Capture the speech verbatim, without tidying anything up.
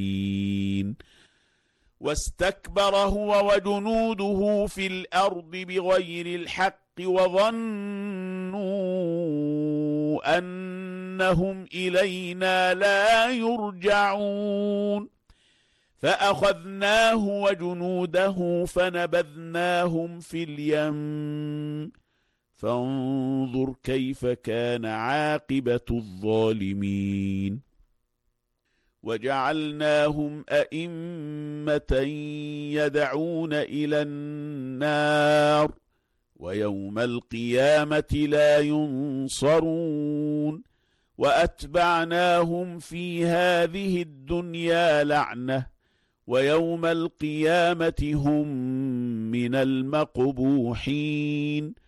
واستكبر هو وجنوده في الأرض بغير الحق وظنوا أنهم إلينا لا يرجعون فأخذناه وجنوده فنبذناهم في اليم فانظر كيف كان عاقبة الظالمين وجعلناهم أئمة يدعون إلى النار ويوم القيامة لا ينصرون وأتبعناهم في هذه الدنيا لعنة ويوم القيامة هم من المقبوحين